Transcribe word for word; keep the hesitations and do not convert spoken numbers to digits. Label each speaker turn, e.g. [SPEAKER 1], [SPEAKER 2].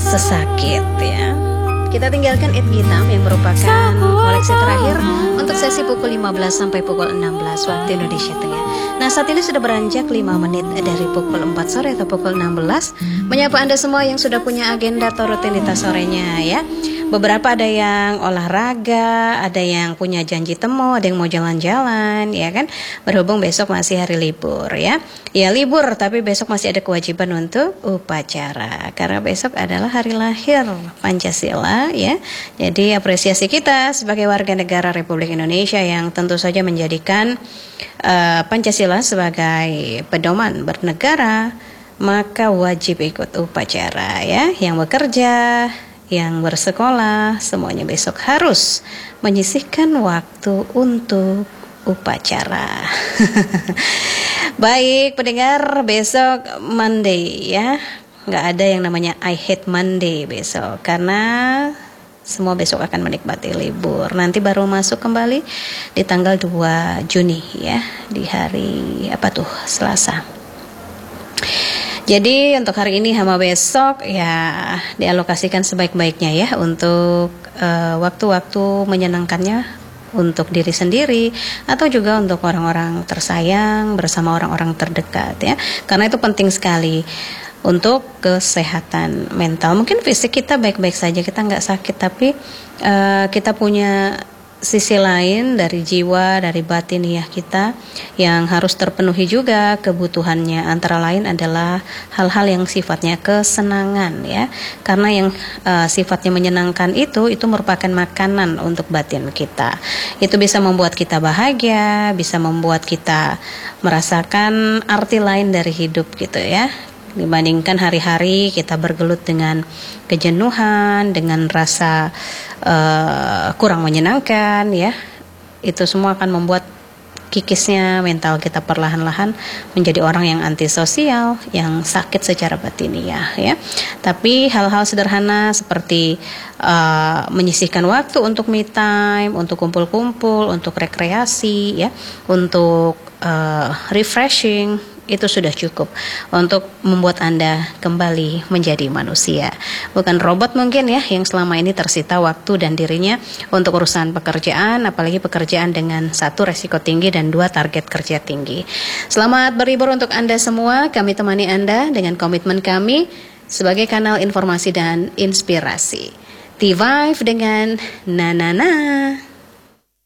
[SPEAKER 1] sesakit ya. Kita tinggalkan It Gitam yang merupakan koleksi terakhir untuk sesi pukul lima belas sampai pukul enam belas waktu Indonesia Tengah. Nah, saat ini sudah beranjak lima menit dari pukul empat sore atau pukul enam belas. Menyapa Anda semua yang sudah punya agenda atau rutinitas sorenya ya. Beberapa ada yang olahraga, ada yang punya janji temu, ada yang mau jalan-jalan, ya kan? Berhubung besok masih hari libur, ya. Ya libur, tapi besok masih ada kewajiban untuk upacara. Karena besok adalah hari lahir Pancasila, ya. Jadi apresiasi kita sebagai warga negara Republik Indonesia yang tentu saja menjadikan uh, Pancasila sebagai pedoman bernegara, maka wajib ikut upacara, ya. Yang bekerja, yang bersekolah, semuanya besok harus menyisihkan waktu untuk upacara. Baik pendengar, besok Monday ya, nggak ada yang namanya I hate Monday besok, karena semua besok akan menikmati libur. Nanti baru masuk kembali di tanggal dua Juni ya, di hari apa tuh, Selasa. Jadi untuk hari ini sama besok ya dialokasikan sebaik-baiknya ya untuk uh, waktu-waktu menyenangkannya untuk diri sendiri atau juga untuk orang-orang tersayang bersama orang-orang terdekat ya. Karena itu penting sekali untuk kesehatan mental. Mungkin fisik kita baik-baik saja, kita nggak sakit, tapi uh, kita punya sisi lain dari jiwa, dari batin ya kita yang harus terpenuhi juga kebutuhannya. Antara lain adalah hal-hal yang sifatnya kesenangan ya. Karena yang uh, sifatnya menyenangkan itu itu merupakan makanan untuk batin kita. Itu bisa membuat kita bahagia, bisa membuat kita merasakan arti lain dari hidup gitu ya. Dibandingkan hari-hari kita bergelut dengan kejenuhan, dengan rasa uh, kurang menyenangkan ya. Itu semua akan membuat kikisnya mental kita perlahan-lahan menjadi orang yang antisosial, yang sakit secara batiniah ya. Tapi hal-hal sederhana seperti uh, menyisihkan waktu untuk me time, untuk kumpul-kumpul, untuk rekreasi ya, untuk uh, refreshing, itu sudah cukup untuk membuat Anda kembali menjadi manusia. Bukan robot mungkin ya, yang selama ini tersita waktu dan dirinya untuk urusan pekerjaan, apalagi pekerjaan dengan satu resiko tinggi dan dua target kerja tinggi. Selamat berlibur untuk Anda semua. Kami temani Anda dengan komitmen kami sebagai kanal informasi dan inspirasi. T-Vive dengan Na Na Na.